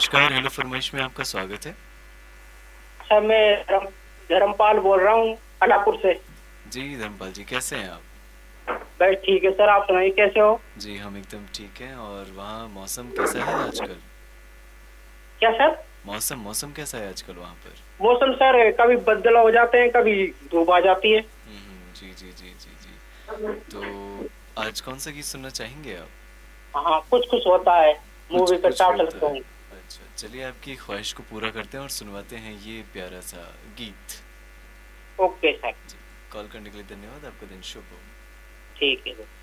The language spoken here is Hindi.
नमस्कार, हेलो फरमाइश में आपका स्वागत है। सर मैं धर्मपाल बोल रहा हूँ अलापुर से। जी धर्मपाल जी, कैसे हैं आप? बस ठीक है सर, आप सुनाइए कैसे हो? जी हम एकदम ठीक हैं। और वहाँ मौसम कैसा है आजकल? क्या सर? मौसम मौसम कैसा है आजकल वहाँ पर? मौसम सर कभी बदल हो जाते हैं, कभी धूप आ जाती है। जी जी जी जी जी। तो आज कौन सा गीत सुनना चाहेंगे आप? हाँ, कुछ कुछ होता है। कुछ मूवी का कुछ टाइटल होता है। सॉन्ग। अच्छा चलिए, आपकी ख्वाहिश को पूरा करते हैं और सुनवाते हैं ये प्यारा सा गीत। Okay sir. जी, कॉल करने के लिए धन्यवाद। आपका दिन शुभ हो। ठीक है सर।